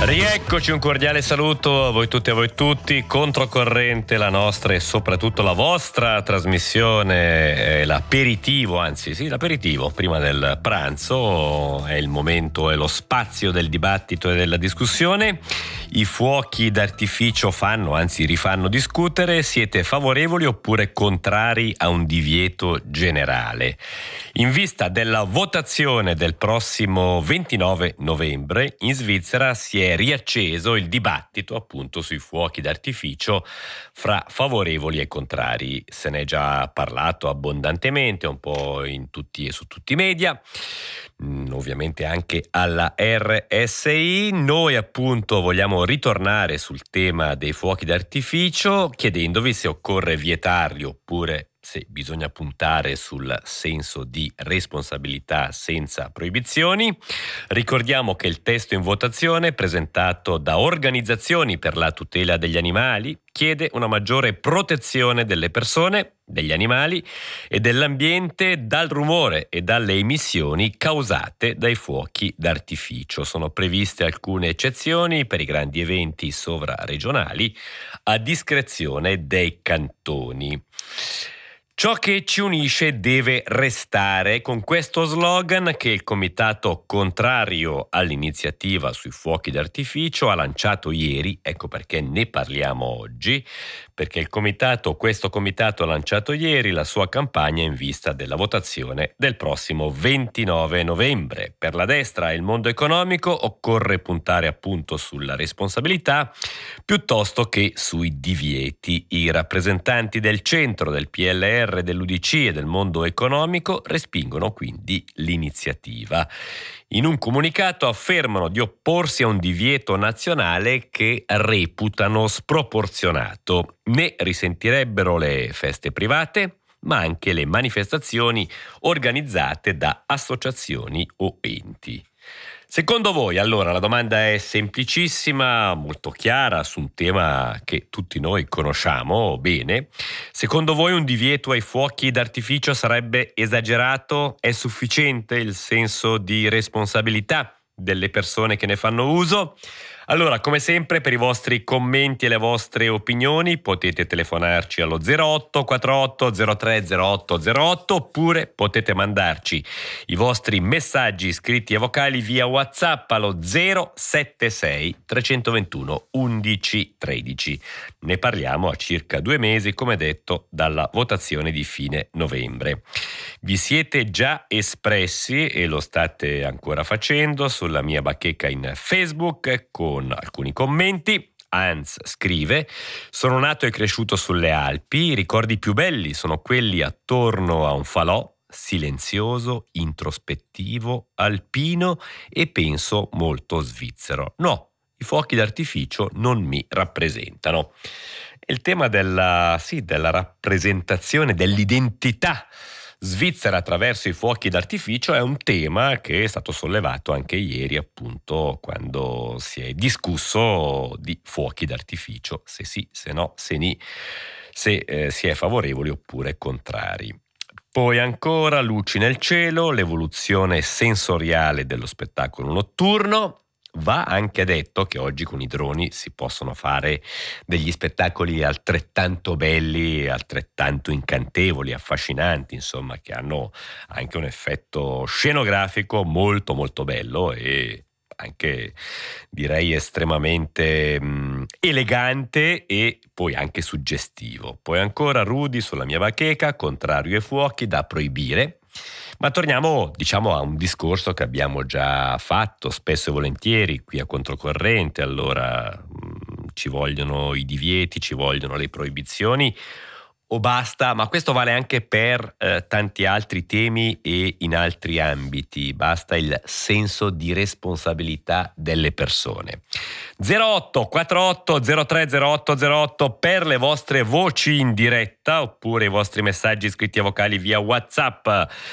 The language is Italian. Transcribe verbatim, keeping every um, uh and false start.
Rieccoci, un cordiale saluto a voi tutti e a voi tutti. Controcorrente, la nostra e soprattutto la vostra trasmissione, è l'aperitivo, anzi sì, l'aperitivo prima del pranzo, è il momento e lo spazio del dibattito e della discussione. I fuochi d'artificio fanno, anzi rifanno discutere. Siete favorevoli oppure contrari a un divieto generale? In vista della votazione del prossimo ventinove novembre, in Svizzera si è riacceso il dibattito appunto sui fuochi d'artificio fra favorevoli e contrari. Se ne è già parlato abbondantemente, un po' in tutti e su tutti i media, mm, ovviamente anche alla R S I. Noi appunto vogliamo ritornare sul tema dei fuochi d'artificio, chiedendovi se occorre vietarli oppure se bisogna puntare sul senso di responsabilità senza proibizioni. Ricordiamo che il testo in votazione, presentato da organizzazioni per la tutela degli animali, chiede una maggiore protezione delle persone, degli animali e dell'ambiente dal rumore e dalle emissioni causate dai fuochi d'artificio. Sono previste alcune eccezioni per i grandi eventi sovraregionali a discrezione dei cantoni. Ciò che ci unisce deve restare, con questo slogan che il comitato contrario all'iniziativa sui fuochi d'artificio ha lanciato ieri. Ecco perché ne parliamo oggi, perché il comitato, questo comitato ha lanciato ieri la sua campagna in vista della votazione del prossimo ventinove novembre. Per la destra e il mondo economico occorre puntare appunto sulla responsabilità piuttosto che sui divieti. I rappresentanti del centro, del P L R, dell'U D C e del mondo economico respingono quindi l'iniziativa. In un comunicato affermano di opporsi a un divieto nazionale che reputano sproporzionato. Ne risentirebbero le feste private, ma anche le manifestazioni organizzate da associazioni o enti. Secondo voi, allora, la domanda è semplicissima, molto chiara, su un tema che tutti noi conosciamo bene. Secondo voi un divieto ai fuochi d'artificio sarebbe esagerato? È sufficiente il senso di responsabilità delle persone che ne fanno uso? Allora, come sempre, per i vostri commenti e le vostre opinioni potete telefonarci allo zero otto quattro zero tre zero otto zero otto oppure potete mandarci i vostri messaggi scritti e vocali via WhatsApp allo zero sette sei tre due uno undici tredici. Ne parliamo a circa due mesi, come detto, dalla votazione di fine novembre. Vi siete già espressi, e lo state ancora facendo, sulla mia bacheca in Facebook con con alcuni commenti. Hans scrive: sono nato e cresciuto sulle Alpi, i ricordi più belli sono quelli attorno a un falò silenzioso, introspettivo, alpino e penso molto svizzero. No, i fuochi d'artificio non mi rappresentano. Il tema della, sì, della rappresentazione, dell'identità svizzera attraverso i fuochi d'artificio è un tema che è stato sollevato anche ieri, appunto, quando si è discusso di fuochi d'artificio, se sì, se no, se ni, se eh, si è favorevoli oppure contrari. Poi ancora luci nel cielo, l'evoluzione sensoriale dello spettacolo notturno. Va anche detto che oggi con i droni si possono fare degli spettacoli altrettanto belli, altrettanto incantevoli, affascinanti, insomma, che hanno anche un effetto scenografico molto molto bello e anche, direi, estremamente mh, elegante e poi anche suggestivo. Poi ancora Rudy sulla mia bacheca, contrario ai fuochi, da proibire. Ma torniamo, diciamo, a un discorso che abbiamo già fatto spesso e volentieri qui a Controcorrente. Allora, mh, ci vogliono i divieti, ci vogliono le proibizioni o basta? Ma questo vale anche per eh, tanti altri temi e in altri ambiti. Basta il senso di responsabilità delle persone. zero otto quattro otto zero tre zero otto zero otto per le vostre voci in diretta oppure i vostri messaggi scritti a vocali via WhatsApp